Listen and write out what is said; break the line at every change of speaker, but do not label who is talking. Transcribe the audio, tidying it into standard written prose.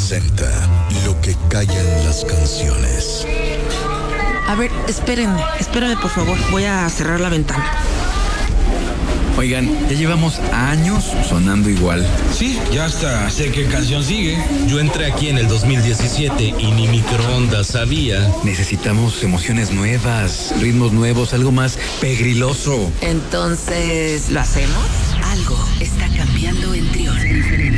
presenta Lo que callan las canciones.
A ver, espérenme por favor, voy a cerrar la ventana.
Oigan, ya llevamos años sonando igual.
Sí, ya hasta sé qué canción sigue.
Yo entré aquí en el 2017 y ni microondas sabía.
Necesitamos emociones nuevas, ritmos nuevos, algo más pegriloso.
Entonces, ¿lo hacemos?
Algo está cambiando en Trión.